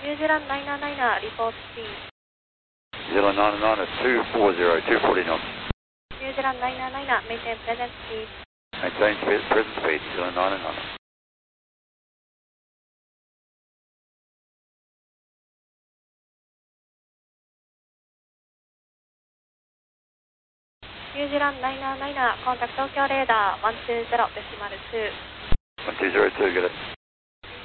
ニュージーランド999 report speed. 099 at 240, 240 knots. New Zealand 999, maintain present speed. Maintain present speed, 099. New Zealand 999, contact Tokyo radar 120.2. 1202, get it.